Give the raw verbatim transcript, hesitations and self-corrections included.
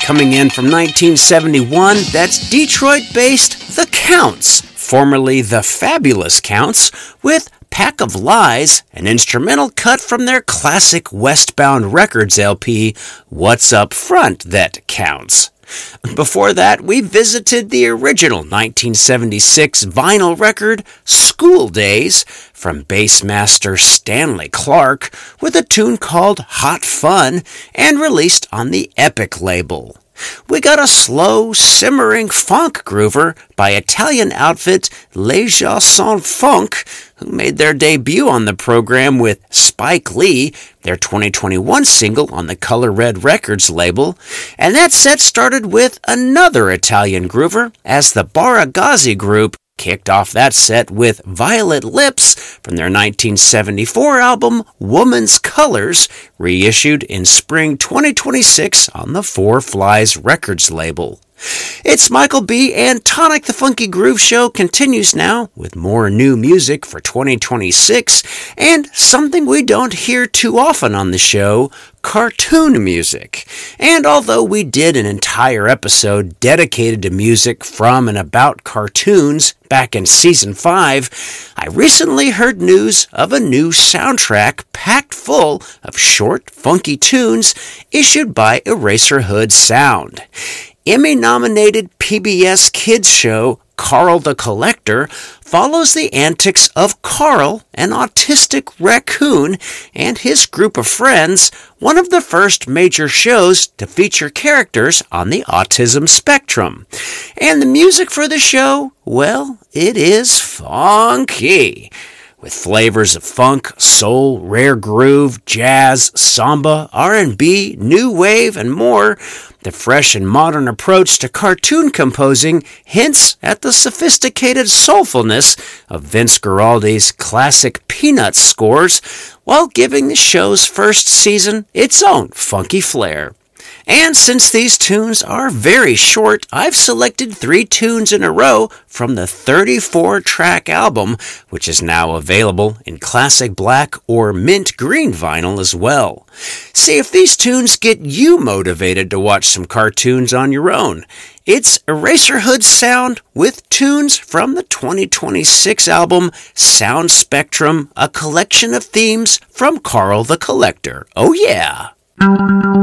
Coming in from nineteen seventy-one, that's Detroit-based The Counts, formerly The Fabulous Counts, with Pack of Lies, an instrumental cut from their classic Westbound Records L P, What's Up Front That Counts. Before that, we visited the original nineteen seventy-six vinyl record, School Days, from Bassmaster Stanley Clarke, with a tune called Hot Fun, and released on the Epic label. We got a slow, simmering funk groover by Italian outfit Les Gens Sans Funk, who made their debut on the program with Spike Lee, their twenty twenty-one single on the Color Red Records label. And that set started with another Italian groover, as the Baragazzi Group kicked off that set with Violet Lips from their nineteen seventy-four album Woman's Colors, reissued in spring twenty twenty-six on the Four Flies Records label. It's Michael B., and Tonic the Funky Groove Show continues now with more new music for twenty twenty-six, and something we don't hear too often on the show, cartoon music. And although we did an entire episode dedicated to music from and about cartoons back in Season five, I recently heard news of a new soundtrack packed full of short, funky tunes issued by Eraserhood Sound. Emmy-nominated P B S kids show Carl the Collector follows the antics of Carl, an autistic raccoon, and his group of friends, one of the first major shows to feature characters on the autism spectrum. And the music for the show, well, it is funky, with flavors of funk, soul, rare groove, jazz, samba, R and B, new wave, and more. The fresh and modern approach to cartoon composing hints at the sophisticated soulfulness of Vince Guaraldi's classic Peanuts scores, while giving the show's first season its own funky flair. And since these tunes are very short, I've selected three tunes in a row from the thirty-four track album, which is now available in classic black or mint green vinyl as well. See if these tunes get you motivated to watch some cartoons on your own. It's Eraserhood Sound with tunes from the twenty twenty-six album Sound Spectrum, a collection of themes from Carl the Collector. Oh yeah!